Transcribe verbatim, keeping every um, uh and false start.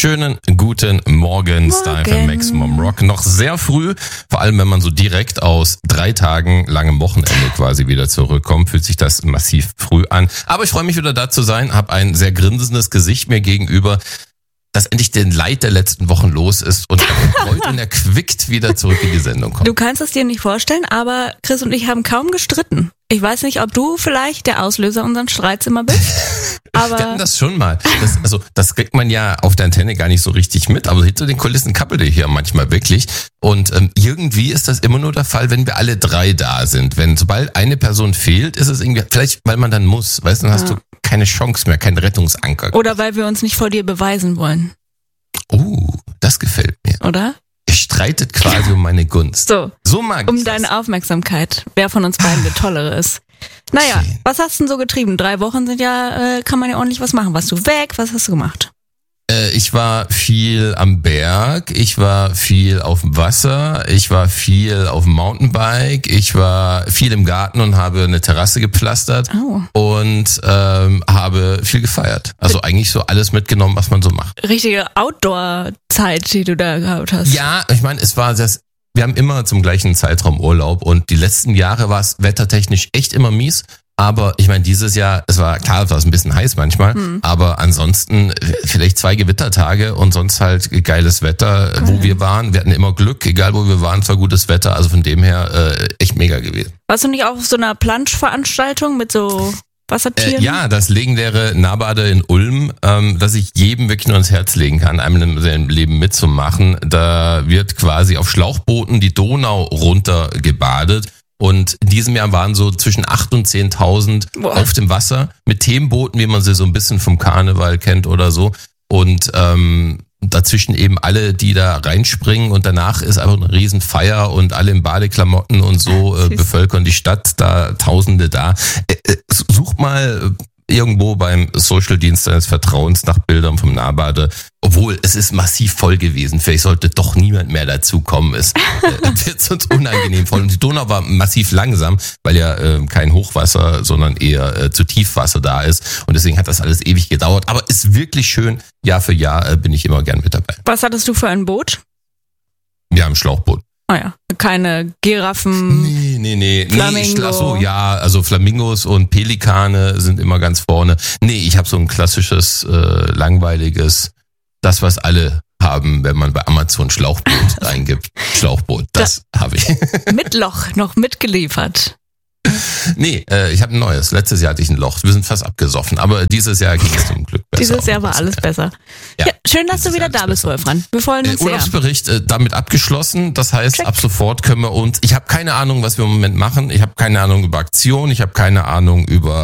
Schönen guten Morgen, Style für Maximum Rock. Noch sehr früh, vor allem wenn man so direkt aus drei Tagen langem Wochenende quasi wieder zurückkommt, fühlt sich das massiv früh an. Aber ich freue mich wieder da zu sein, habe ein sehr grinsendes Gesicht mir gegenüber, dass endlich den Leid der letzten Wochen los ist und erfreut und erquickt wieder zurück in die Sendung kommt. Du kannst es dir nicht vorstellen, aber Chris und ich haben kaum gestritten. Ich weiß nicht, ob du vielleicht der Auslöser unseren Streits immer bist. Aber wir hatten das schon mal. Das, also das kriegt man ja auf der Antenne gar nicht so richtig mit, aber hinter den Kulissen kappelt ihr hier manchmal wirklich. Und ähm, irgendwie ist das immer nur der Fall, wenn wir alle drei da sind. Wenn sobald eine Person fehlt, ist es irgendwie, vielleicht weil man dann muss, weißt du, dann hast ja. du keine Chance mehr, keinen Rettungsanker. Oder weil wir uns nicht vor dir beweisen wollen. Oh, das gefällt mir. Oder? Ihr streitet quasi um meine Gunst. So, so mag um ich deine das. Aufmerksamkeit. Wer von uns beiden der Tollere ist. Naja, Schön. Was hast du denn so getrieben? Drei Wochen sind ja, äh, kann man ja ordentlich was machen. Warst du weg? Was hast du gemacht? Äh, ich war viel am Berg, ich war viel auf dem Wasser, ich war viel auf dem Mountainbike, ich war viel im Garten und habe eine Terrasse gepflastert Oh. und ähm, habe viel gefeiert. Also eigentlich so alles mitgenommen, was man so macht. Richtige Outdoor-Zeit, die du da gehabt hast. Ja, ich meine, es war das. Wir haben immer zum gleichen Zeitraum Urlaub und die letzten Jahre war es wettertechnisch echt immer mies. Aber ich meine, dieses Jahr, es war klar, es war ein bisschen heiß manchmal, hm. aber ansonsten vielleicht zwei Gewittertage und sonst halt geiles Wetter, cool. Wo wir waren. Wir hatten immer Glück, egal wo wir waren, es war gutes Wetter. Also von dem her äh, echt mega gewesen. Warst du nicht auch auf so einer Planschveranstaltung mit so Wassertieren? Äh, ja, das legendäre Nahbade in Ulm, ähm, das ich jedem wirklich nur ans Herz legen kann, einmal in seinem Leben mitzumachen. Da wird quasi auf Schlauchbooten die Donau runter gebadet. Und in diesem Jahr waren so zwischen acht und zehntausend Boah. Auf dem Wasser mit Themenbooten, wie man sie so ein bisschen vom Karneval kennt oder so. Und ähm, dazwischen eben alle, die da reinspringen und danach ist einfach eine Riesenfeier und alle in Badeklamotten und so äh, bevölkern die Stadt, da Tausende da. Äh, äh, such mal irgendwo beim Social-Dienst deines Vertrauens nach Bildern vom Nahbade. Obwohl, es ist massiv voll gewesen. Vielleicht sollte doch niemand mehr dazukommen. Es äh, wird sonst unangenehm voll. Und die Donau war massiv langsam, weil ja äh, kein Hochwasser, sondern eher äh, zu Tiefwasser da ist. Und deswegen hat das alles ewig gedauert. Aber ist wirklich schön. Jahr für Jahr äh, bin ich immer gern mit dabei. Was hattest du für ein Boot? Ja, ein Schlauchboot. Ah ja, keine Giraffen. Nee, nee, nee. Flamingo. nee ach so, ja, also Flamingos und Pelikane sind immer ganz vorne. Nee, ich habe so ein klassisches, äh, langweiliges, das, was alle haben, wenn man bei Amazon Schlauchboot eingibt. Schlauchboot, das da, habe ich. Mit Loch noch mitgeliefert. Nee, äh, ich habe ein neues. Letztes Jahr hatte ich ein Loch. Wir sind fast abgesoffen, aber dieses Jahr ging es zum Glück besser. Dieses Jahr war alles besser. Ja, ja, schön, dass du wieder da bist, Wolfram. Wir freuen uns äh, Urlaubsbericht äh, damit abgeschlossen. Das heißt, Check. Ab sofort können wir uns. Ich habe keine Ahnung, was wir im Moment machen. Ich habe keine Ahnung über Aktionen. Ich habe keine Ahnung über